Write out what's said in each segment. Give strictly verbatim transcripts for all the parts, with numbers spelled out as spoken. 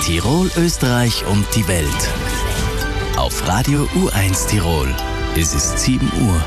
Tirol, Österreich und die Welt. Auf Radio U eins Tirol. Es ist sieben Uhr.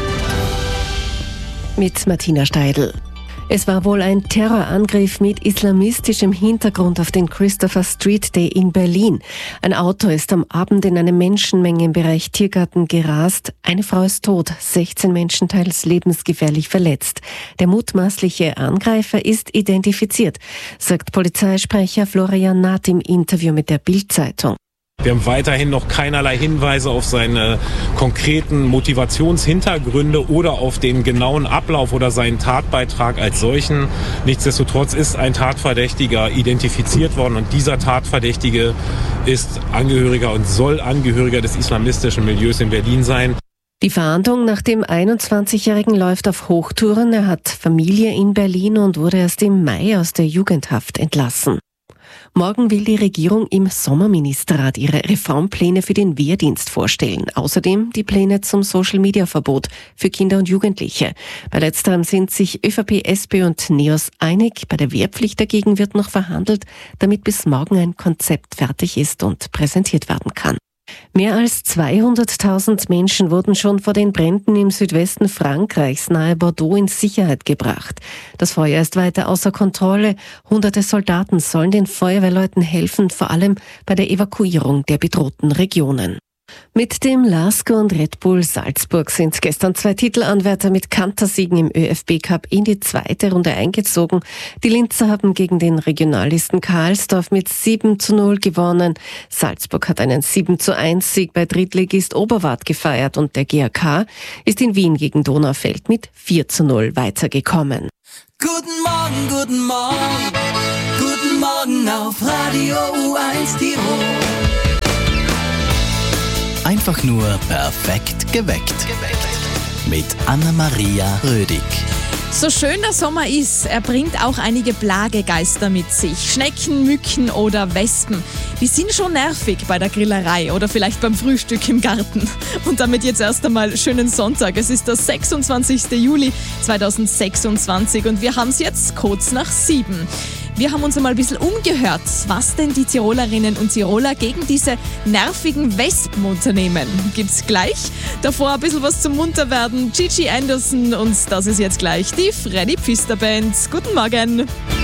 Mit Martina Steidl. Es war wohl ein Terrorangriff mit islamistischem Hintergrund auf den Christopher Street Day in Berlin. Ein Auto ist am Abend in eine Menschenmenge im Bereich Tiergarten gerast. Eine Frau ist tot, sechzehn Menschen teils lebensgefährlich verletzt. Der mutmaßliche Angreifer ist identifiziert, sagt Polizeisprecher Florian Naht im Interview mit der Bild-Zeitung. Wir haben weiterhin noch keinerlei Hinweise auf seine konkreten Motivationshintergründe oder auf den genauen Ablauf oder seinen Tatbeitrag als solchen. Nichtsdestotrotz ist ein Tatverdächtiger identifiziert worden und dieser Tatverdächtige ist Angehöriger und soll Angehöriger des islamistischen Milieus in Berlin sein. Die Fahndung nach dem einundzwanzigjährigen läuft auf Hochtouren. Er hat Familie in Berlin und wurde erst im Mai aus der Jugendhaft entlassen. Morgen will die Regierung im Sommerministerrat ihre Reformpläne für den Wehrdienst vorstellen. Außerdem die Pläne zum Social-Media-Verbot für Kinder und Jugendliche. Bei letzterem sind sich ÖVP, SPÖ und NEOS einig. Bei der Wehrpflicht dagegen wird noch verhandelt, damit bis morgen ein Konzept fertig ist und präsentiert werden kann. Mehr als zweihunderttausend Menschen wurden schon vor den Bränden im Südwesten Frankreichs nahe Bordeaux in Sicherheit gebracht. Das Feuer ist weiter außer Kontrolle. Hunderte Soldaten sollen den Feuerwehrleuten helfen, vor allem bei der Evakuierung der bedrohten Regionen. Mit dem LASK und Red Bull Salzburg sind gestern zwei Titelanwärter mit Kantersiegen im ÖFB-Cup in die zweite Runde eingezogen. Die Linzer haben gegen den Regionalisten Karlsdorf mit sieben zu null gewonnen. Salzburg hat einen sieben zu eins Sieg bei Drittligist Oberwart gefeiert und der G A K ist in Wien gegen Donaufeld mit vier zu null weitergekommen. Guten Morgen, guten Morgen, guten Morgen auf Radio U eins Tirol. Einfach nur perfekt geweckt. Mit Anna-Maria Rödig. So schön der Sommer ist, er bringt auch einige Plagegeister mit sich. Schnecken, Mücken oder Wespen. Die sind schon nervig bei der Grillerei oder vielleicht beim Frühstück im Garten. Und damit jetzt erst einmal schönen Sonntag. Es ist der sechsundzwanzigster Juli zweitausendsechsundzwanzig und wir haben es jetzt kurz nach sieben. Wir haben uns einmal ein bisschen umgehört, was denn die Tirolerinnen und Tiroler gegen diese nervigen Wespen unternehmen. Gibt's gleich. Davor ein bisschen was zum Munterwerden. Gigi Anderson und das ist jetzt gleich die Freddy Pfister Band. Guten Morgen.